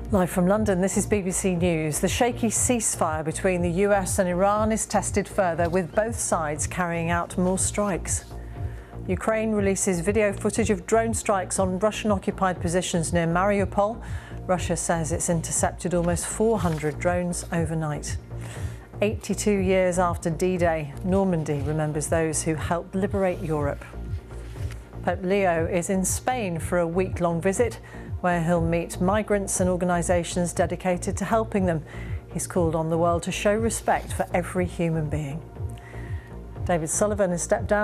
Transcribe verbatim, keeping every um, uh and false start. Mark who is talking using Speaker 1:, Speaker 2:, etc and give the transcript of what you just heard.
Speaker 1: Live from London, this is B B C News. The shaky ceasefire between the U S and Iran is tested further, with both sides carrying out more strikes. Ukraine releases video footage of drone strikes on Russian-occupied positions near Mariupol. Russia says it's intercepted almost four hundred drones overnight. eighty-two years after D-Day, Normandy remembers those who helped liberate Europe. Pope Leo is in Spain for a week-long visit, where he'll meet migrants and organisations dedicated to helping them. He's called on the world to show respect for every human being. David Sullivan has stepped down